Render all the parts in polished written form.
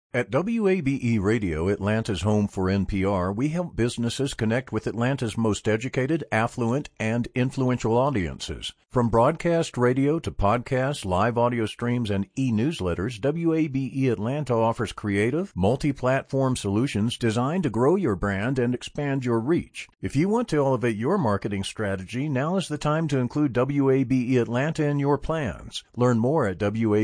At WABE Radio, Atlanta's home for NPR, we help businesses connect with Atlanta's most educated, affluent, and influential audiences. From broadcast radio to podcasts, live audio streams, and e-newsletters, WABE Atlanta offers creative, multi-platform solutions designed to grow your brand and expand your reach. If you want to elevate your marketing strategy, now is the time to include WABE Atlanta in your plans. Learn more at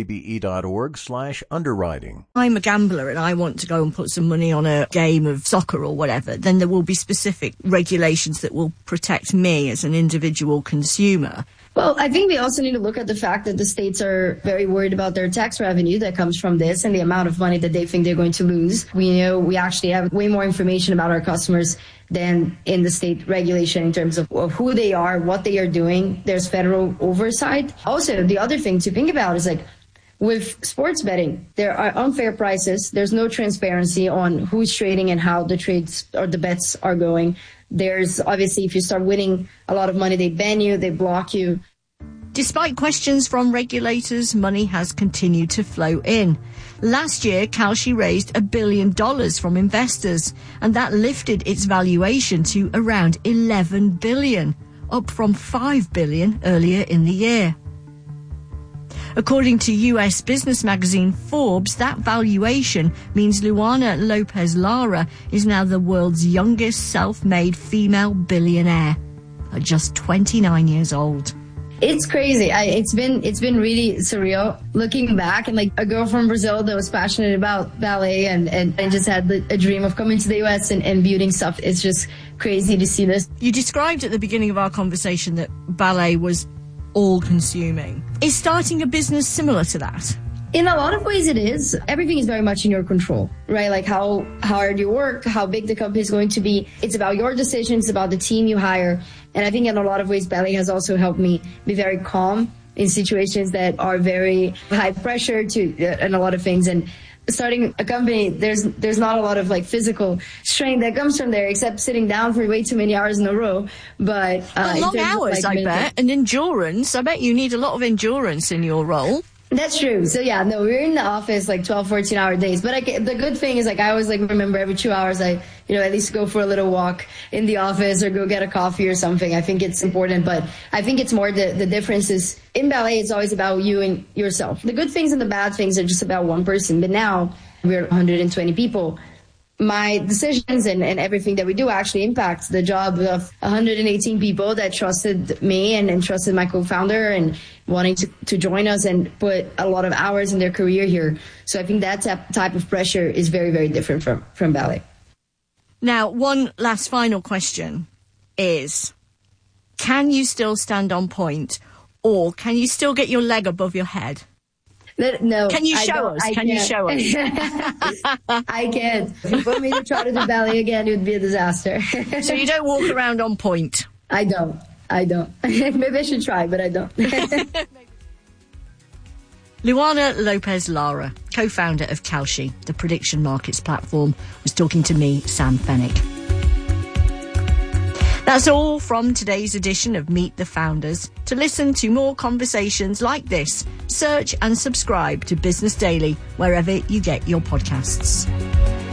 wabe.org/underwriting. I'm a gambler and I want to go and put some money on a game of soccer or whatever, then there will be specific regulations that will protect me as an individual consumer. Well, I think we also need to look at the fact that the states are very worried about their tax revenue that comes from this and the amount of money that they think they're going to lose. We know we actually have way more information about our customers than in the state regulation in terms of who they are, what they are doing. There's federal oversight. Also, the other thing to think about is with sports betting, there are unfair prices. There's no transparency on who's trading and how the trades or the bets are going. There's obviously, if you start winning a lot of money, they ban you, they block you. Despite questions from regulators, money has continued to flow in. Last year, Kalshi raised $1 billion from investors, and that lifted its valuation to around $11 billion, up from $5 billion earlier in the year. According to US business magazine Forbes, that valuation means Luana Lopez Lara is now the world's youngest self-made female billionaire, at just 29 years old. It's crazy. It's been really surreal looking back, and a girl from Brazil that was passionate about ballet and just had a dream of coming to the US and building stuff. It's just crazy to see this. You described at the beginning of our conversation that ballet was all-consuming. Is starting a business similar to that? In a lot of ways it is. Everything is very much in your control, right? How hard you work, how big the company is going to be. It's about your decisions, about the team you hire. And I think in a lot of ways, ballet has also helped me be very calm in situations that are very high pressure and a lot of things. And starting a company, there's not a lot of physical strength that comes from there, except sitting down for way too many hours in a row. But long hours, I bet, and endurance. I bet you need a lot of endurance in your role. That's true. So we're in the office 12, 14-hour days. But the good thing is I always remember every 2 hours I at least go for a little walk in the office or go get a coffee or something. I think it's important, but I think it's more the difference is in ballet it's always about you and yourself. The good things and the bad things are just about one person. But now we're 120 people. My decisions and everything that we do actually impacts the job of 118 people that trusted me and trusted my co-founder and wanting to join us and put a lot of hours in their career here. So I think that type of pressure is very, very different from ballet. Now, one last final question is, can you still stand on point or can you still get your leg above your head? No. Can you show us? Can you show us? I can't. If you put me to try to do ballet again, it would be a disaster. So you don't walk around on point? I don't. Maybe I should try, but I don't. Luana Lopez Lara, co-founder of Kalshi, the prediction markets platform, was talking to me, Sam Fennick. That's all from today's edition of Meet the Founders. To listen to more conversations like this, search and subscribe to Business Daily wherever you get your podcasts.